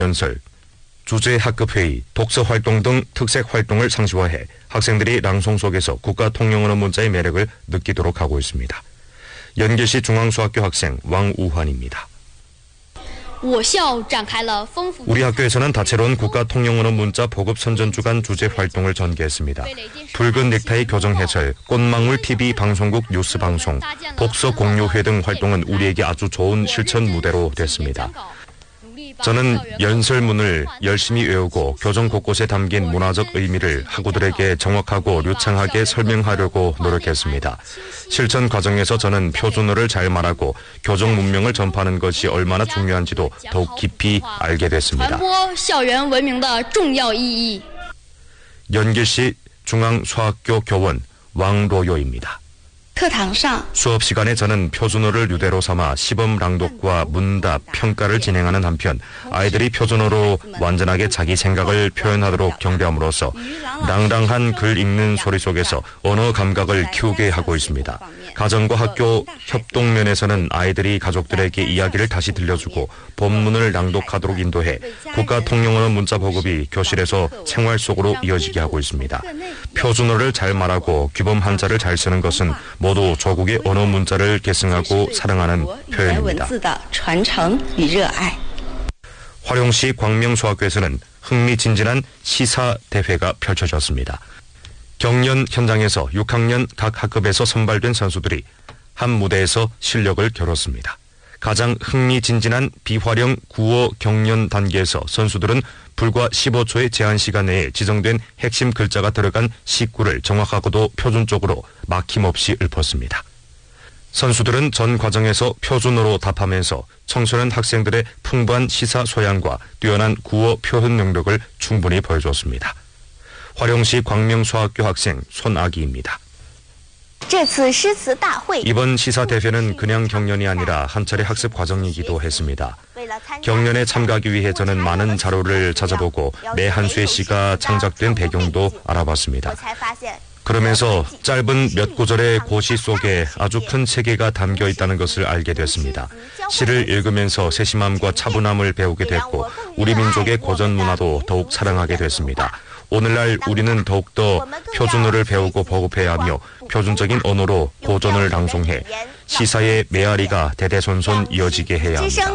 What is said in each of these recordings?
연설, 주제 학급회의, 독서활동 등 특색 활동을 상시화해 학생들이 낭송 속에서 국가 통영 언어 문자의 매력을 느끼도록 하고 있습니다. 연길시 중앙수학교 학생 왕우환입니다. 우리 학교에서는 다채로운 국가 통영 언어 문자 보급 선전 주간 주제 활동을 전개했습니다. 붉은 넥타이 교정 해설, 꽃망울 TV 방송국 뉴스 방송, 독서 공유회 등 활동은 우리에게 아주 좋은 실천 무대로 됐습니다. 저는 연설문을 열심히 외우고 교정 곳곳에 담긴 문화적 의미를 학우들에게 정확하고 류창하게 설명하려고 노력했습니다. 실천 과정에서 저는 표준어를 잘 말하고 교정 문명을 전파하는 것이 얼마나 중요한지도 더욱 깊이 알게 됐습니다. 연길시 중앙수학교 교원 왕로요입니다. 수업 시간에 저는 표준어를 유대로 삼아 시범 낭독과 문답, 평가를 진행하는 한편 아이들이 표준어로 완전하게 자기 생각을 표현하도록 경대함으로써 낭랑한 글 읽는 소리 속에서 언어 감각을 키우게 하고 있습니다. 가정과 학교 협동면에서는 아이들이 가족들에게 이야기를 다시 들려주고 본문을 낭독하도록 인도해 국가 통영 언어 문자 보급이 교실에서 생활 속으로 이어지게 하고 있습니다. 표준어를 잘 말하고 규범 한자를 잘 쓰는 것은 모두 조국의 언어 문자를 계승하고 사랑하는 표현입니다. 화룡시 광명수학교에서는 흥미진진한 시사대회가 펼쳐졌습니다. 경연 현장에서 6학년 각 학급에서 선발된 선수들이 한 무대에서 실력을 겨뤘습니다. 가장 흥미진진한 비활용 구어 경연 단계에서 선수들은 불과 15초의 제한 시간 내에 지정된 핵심 글자가 들어간 시구를 정확하고도 표준적으로 막힘없이 읊었습니다. 선수들은 전 과정에서 표준어로 답하면서 청소년 학생들의 풍부한 시사 소양과 뛰어난 구어 표현 능력을 충분히 보여줬습니다. 화룡시 광명수학교 학생 손아기입니다. 이번 시사대회는 그냥 경연이 아니라 한 차례 학습 과정이기도 했습니다. 경연에 참가하기 위해 저는 많은 자료를 찾아보고 매 한 수의 시가 창작된 배경도 알아봤습니다. 그러면서 짧은 몇 구절의 고시 속에 아주 큰 세계가 담겨 있다는 것을 알게 됐습니다. 시를 읽으면서 세심함과 차분함을 배우게 됐고 우리 민족의 고전 문화도 더욱 사랑하게 됐습니다. 오늘날 우리는 더욱더 표준어를 배우고 보급해야 하며 표준적인 언어로 고전을 낭송해 시사의 메아리가 대대손손 이어지게 해야 합니다.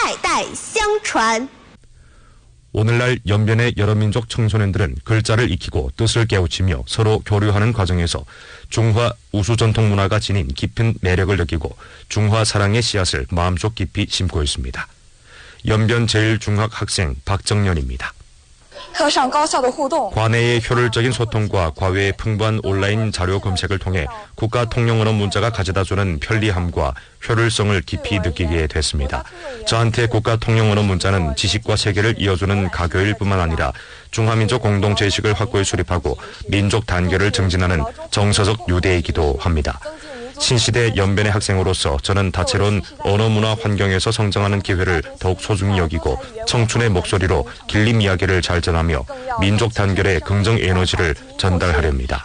오늘날 연변의 여러 민족 청소년들은 글자를 익히고 뜻을 깨우치며 서로 교류하는 과정에서 중화 우수 전통 문화가 지닌 깊은 매력을 느끼고 중화 사랑의 씨앗을 마음속 깊이 심고 있습니다. 연변 제1중학 학생 박정연입니다. 과내의 효율적인 소통과 과외의 풍부한 온라인 자료 검색을 통해 국가 통영 언어 문자가 가져다주는 편리함과 효율성을 깊이 느끼게 됐습니다. 저한테 국가 통영 언어 문자는 지식과 세계를 이어주는 가교일 뿐만 아니라 중화민족 공동체의식을 확고히 수립하고 민족 단결을 증진하는 정서적 유대이기도 합니다. 신시대 연변의 학생으로서 저는 다채로운 언어 문화 환경에서 성장하는 기회를 더욱 소중히 여기고 청춘의 목소리로 길림 이야기를 잘 전하며 민족 단결의 긍정 에너지를 전달하렵니다.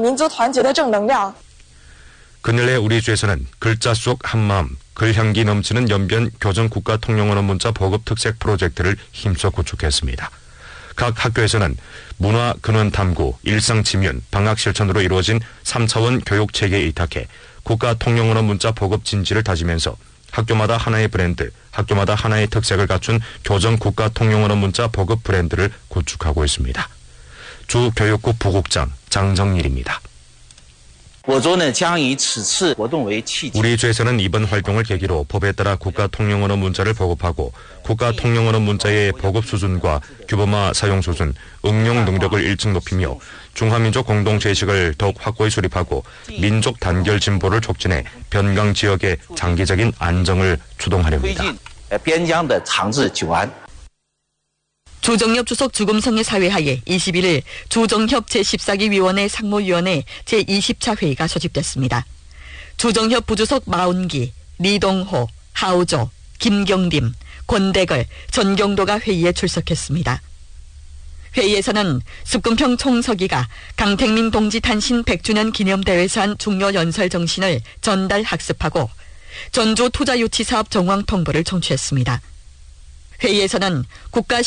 그늘의 우리 주에서는 글자 속 한마음, 글향기 넘치는 연변 교정 국가 통영 언어 문자 보급 특색 프로젝트를 힘써 구축했습니다. 각 학교에서는 문화 근원 탐구, 일상 지면, 방학 실천으로 이루어진 3차원 교육 체계에 의탁해 국가 통영 언어 문자 보급 진지를 다지면서 학교마다 하나의 브랜드, 학교마다 하나의 특색을 갖춘 교정 국가 통영 언어 문자 보급 브랜드를 구축하고 있습니다. 주 교육부 부국장 장정일입니다. 우리 주에서는 이번 활동을 계기로 법에 따라 국가 통영 언어 문자를 보급하고 국가 통영 언어 문자의 보급 수준과 규범화 사용 수준, 응용 능력을 일찍 높이며 중화민족 공동체의식을 더욱 확고히 수립하고 민족 단결 진보를 촉진해 변강 지역의 장기적인 안정을 추동하렵니다. 조정엽 주석 주금성의 사회하에 21일 조정협 제14기 위원회 상무위원회 제20차 회의가 소집됐습니다. 조정협 부주석 마운기, 리동호, 하우조, 김경림, 권대걸, 전경도가 회의에 출석했습니다. 회의에서는 습금평 총서기가 강택민 동지 탄신 100주년 기념대회에서 한 중요 연설 정신을 전달 학습하고 전주 투자유치사업 정황 통보를 청취했습니다. 회의에서는 국가